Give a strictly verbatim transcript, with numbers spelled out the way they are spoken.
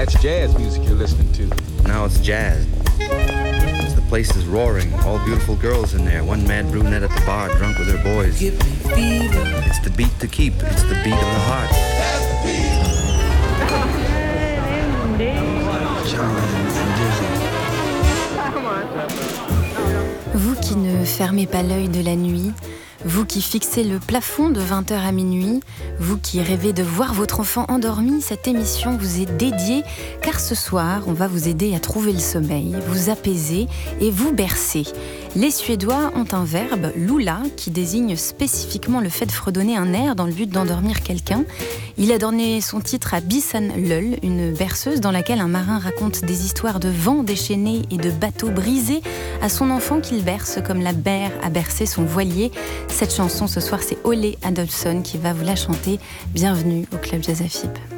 That's jazz music you're listening to. Now it's jazz. The place is roaring. All beautiful girls in there. One mad brunette at the bar, drunk with her boys. Give me fever. It's the beat to keep. It's the beat of the heart. That's the beat. Vous qui ne fermez pas l'œil de la nuit, vous qui fixez le plafond de vingt heures à minuit, vous qui rêvez de voir votre enfant endormi, cette émission vous est dédiée car ce soir, on va vous aider à trouver le sommeil, vous apaiser et vous bercer. Les Suédois ont un verbe, lula, qui désigne spécifiquement le fait de fredonner un air dans le but d'endormir quelqu'un. Il a donné son titre à Bissan Lull, une berceuse dans laquelle un marin raconte des histoires de vents déchaînés et de bateaux brisés à son enfant qu'il berce comme la mer a bercé son voilier. Cette chanson ce soir, c'est Olé Adolphson qui va vous la chanter. Bienvenue au Club Jazz A F I B.